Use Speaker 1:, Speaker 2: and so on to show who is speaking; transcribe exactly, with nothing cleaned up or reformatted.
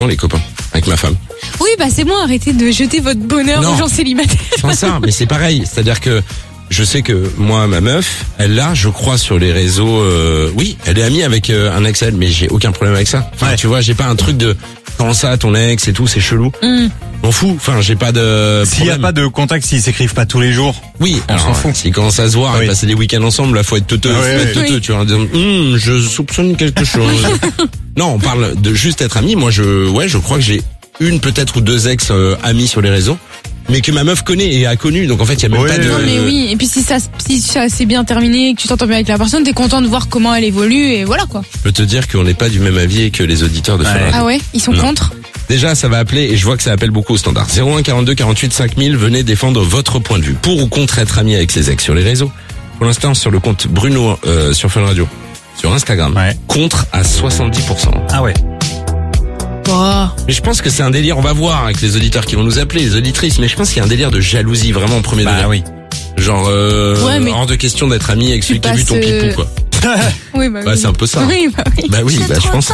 Speaker 1: les copains, avec ma femme.
Speaker 2: Oui, bah c'est moi, arrêtez de jeter votre bonheur
Speaker 1: Non.
Speaker 2: aux gens célibataires.
Speaker 1: Sans ça, mais c'est pareil. C'est-à-dire que je sais que moi, ma meuf, elle l'a, je crois, sur les réseaux. Euh, oui, elle est amie avec euh, un ex, elle, mais j'ai aucun problème avec ça. Enfin,
Speaker 3: Ouais.
Speaker 1: tu vois, j'ai pas un truc de comment ça, ton ex et tout, c'est chelou.
Speaker 2: Mm.
Speaker 1: M'en fous. Enfin, j'ai pas de.
Speaker 3: S'il y a
Speaker 1: problème.
Speaker 3: pas de contact, s'ils s'écrivent pas tous les jours.
Speaker 1: Oui,
Speaker 3: on
Speaker 1: alors,
Speaker 3: s'en fout.
Speaker 1: S'ils commencent à se voir,
Speaker 3: Ah
Speaker 1: et
Speaker 3: oui.
Speaker 1: passer des week-ends ensemble, là, faut être teuteux,
Speaker 3: Ah
Speaker 1: faut
Speaker 3: oui,
Speaker 1: être
Speaker 3: oui.
Speaker 1: teuteux, tu vois, en disant, hum, je soupçonne quelque chose. Non, on parle de juste être amis. Moi, je, ouais, je crois que j'ai une peut-être ou deux ex euh, amis sur les réseaux, mais que ma meuf connaît et a connu. Donc en fait, il y a même
Speaker 3: Ouais.
Speaker 1: pas de.
Speaker 2: Non mais oui, et puis si ça, si ça s'est bien terminé, que tu t'entends bien avec la personne, t'es content de voir comment elle évolue et voilà quoi.
Speaker 1: Je peux te dire qu'on n'est pas du même avis que les auditeurs de Fun
Speaker 3: Ouais.
Speaker 1: Radio.
Speaker 2: Ah ouais, ils sont
Speaker 1: Non.
Speaker 2: contre.
Speaker 1: Déjà, ça va appeler, et je vois que ça appelle beaucoup au standard. zéro un quarante-deux quarante-huit cinq mille, venez défendre votre point de vue. Pour ou contre être ami avec ses ex sur les réseaux. Pour l'instant, sur le compte Bruno euh, sur Fun Radio, sur Instagram,
Speaker 3: Ouais.
Speaker 1: contre à soixante-dix pour cent.
Speaker 3: Ah ouais.
Speaker 2: Oh.
Speaker 1: Mais je pense que c'est un délire, on va voir avec les auditeurs qui vont nous appeler, les auditrices, mais je pense qu'il y a un délire de jalousie vraiment au premier
Speaker 3: Bah
Speaker 1: degré.
Speaker 3: oui.
Speaker 1: Genre, euh,
Speaker 2: Ouais, mais
Speaker 1: hors de question d'être ami avec celui qui a vu
Speaker 2: passes,
Speaker 1: ton
Speaker 2: euh,
Speaker 1: pipou, quoi.
Speaker 2: Oui bah,
Speaker 1: Bah,
Speaker 2: oui.
Speaker 1: c'est un peu ça.
Speaker 2: Oui bah oui.
Speaker 1: Bah oui, bah je pense.